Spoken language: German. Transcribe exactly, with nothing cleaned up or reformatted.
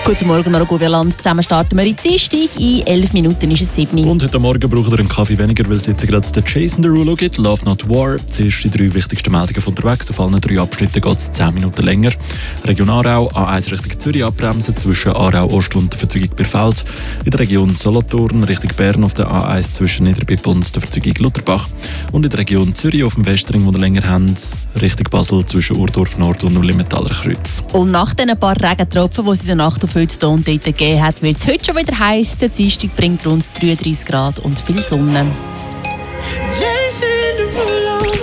Guten Morgen, Aargauerland. Zusammen starten wir in die Dienstag. In elf Minuten ist es sieben. Und heute Morgen braucht ihr einen Kaffee weniger, weil es jetzt gerade den Jason Derulo gibt. Love Not War. Zuerst die drei wichtigsten Meldungen von unterwegs. Auf allen drei Abschnitten geht es zehn Minuten länger. Region Aarau, A eins Richtung Zürich abbremsen, zwischen Aarau Ost und der Verzeugung Birfeld. In der Region Solothurn Richtung Bern auf der A eins zwischen Niederbipp und der Verzeugung Lutherbach. Und in der Region Zürich auf dem Westring, wo ihr länger habt, Richtung Basel zwischen Urdorf Nord und Limentaler Kreuz. Und nach den paar Regentropfen, die es in der Nacht auf heute und dort gegeben hat, wird es heute schon wieder heiß. Der Dienstag bringt rund dreiunddreißig Grad und viel Sonne.